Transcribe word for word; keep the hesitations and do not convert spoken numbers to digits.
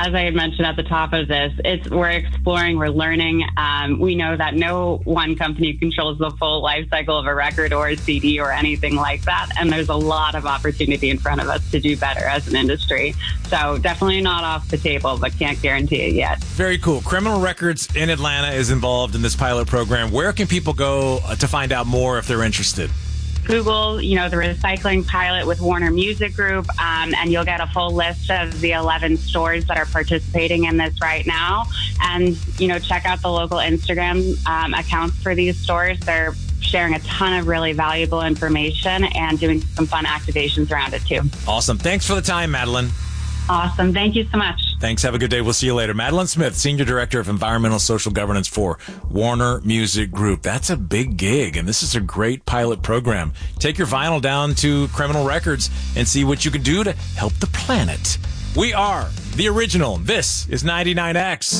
as I had mentioned at the top of this, it's we're exploring, we're learning. Um, we know that no one company controls the full life cycle of a record or a C D or anything like that. And there's a lot of opportunity in front of us to do better as an industry. So definitely not off the table, but can't guarantee it yet. Very cool. Criminal Records in Atlanta is involved in this pilot program. Where can people go to find out more if they're interested? Google, you know, the recycling pilot with Warner Music Group, um, and you'll get a full list of the eleven stores that are participating in this right now. And, you know, check out the local Instagram um, accounts for these stores. They're sharing a ton of really valuable information and doing some fun activations around it, too. Awesome. Thanks for the time, Madeline. Awesome. Thank you so much. Thanks. Have a good day. We'll see you later. Madeline Smith, Senior Director of Environmental Social Governance for Warner Music Group. That's a big gig, and this is a great pilot program. Take your vinyl down to Criminal Records and see what you can do to help the planet. We are the original. This is ninety-nine X.